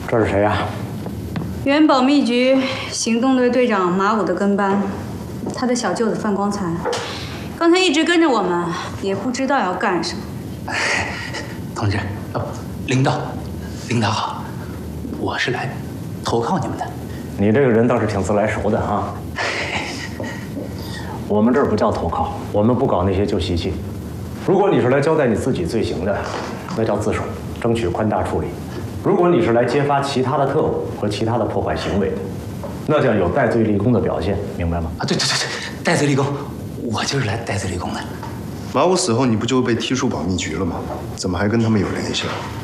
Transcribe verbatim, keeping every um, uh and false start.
这是谁呀？ 原保密局行动队队长马武的跟班，他的小舅子范光才，刚才一直跟着我们，也不知道要干什么。 同志，哦，领导，领导好，我是来投靠你们的。 你这个人倒是挺自来熟的啊。我们这儿不叫投靠，我们不搞那些旧习气。如果你是来交代你自己罪行的，那叫自首，争取宽大处理。如果你是来揭发其他的特务和其他的破坏行为的，那叫有戴罪立功的表现，明白吗？ 啊，对对对对，戴罪立功，我就是来戴罪立功的。 马武死后，你不就被踢出保密局了吗？怎么还跟他们有联系了？